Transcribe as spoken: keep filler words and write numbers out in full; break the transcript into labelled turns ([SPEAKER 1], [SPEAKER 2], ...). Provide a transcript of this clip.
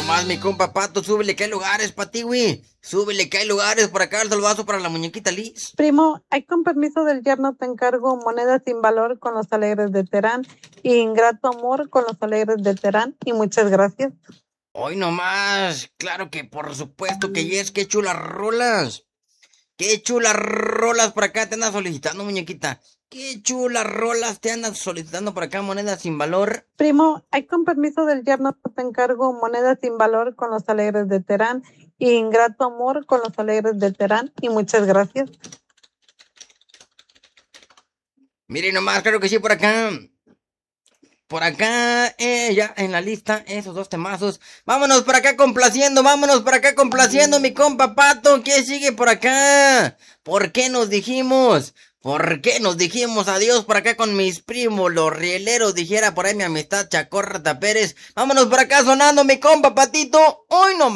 [SPEAKER 1] nomás, mi compa Pato, súbele que hay lugares para ti, güey. Súbele que hay lugares por acá, el salvazo para la muñequita Liz.
[SPEAKER 2] Primo, hay con permiso del yerno te encargo monedas sin valor con los alegres de Terán y ingrato amor con los alegres de Terán y muchas gracias.
[SPEAKER 1] Hoy nomás, claro que por supuesto que yes, qué chulas rolas. Qué chulas rolas por acá te andas solicitando, muñequita. Qué chulas rolas te andas solicitando por acá, monedas sin valor.
[SPEAKER 2] Primo, hay con permiso del yerno te encargo monedas sin valor con los alegres de Terán y ingrato amor con los alegres de Terán y muchas gracias.
[SPEAKER 1] Miren nomás, claro que sí, por acá. Por acá, eh, ya en la lista, esos dos temazos. Vámonos por acá complaciendo, vámonos por acá complaciendo, mi compa Pato. ¿Qué sigue por acá? ¿Por qué nos dijimos? ¿Por qué nos dijimos adiós por acá con mis primos, los rieleros? Dijera por ahí mi amistad Chacorrata Pérez. Vámonos por acá sonando, mi compa Patito. Hoy no